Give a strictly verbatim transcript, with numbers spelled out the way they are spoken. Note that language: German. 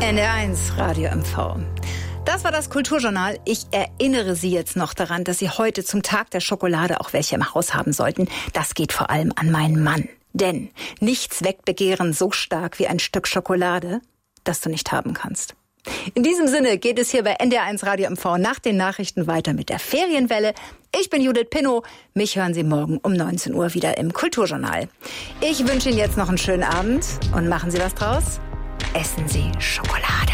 N D R eins Radio M V. Das war das Kulturjournal. Ich erinnere Sie jetzt noch daran, dass Sie heute zum Tag der Schokolade auch welche im Haus haben sollten. Das geht vor allem an meinen Mann. Denn nichts weckt Begehren so stark wie ein Stück Schokolade, das du nicht haben kannst. In diesem Sinne geht es hier bei N D R eins Radio M V nach den Nachrichten weiter mit der Ferienwelle. Ich bin Judith Pinnow. Mich hören Sie morgen um neunzehn Uhr wieder im Kulturjournal. Ich wünsche Ihnen jetzt noch einen schönen Abend und machen Sie was draus. Essen Sie Schokolade.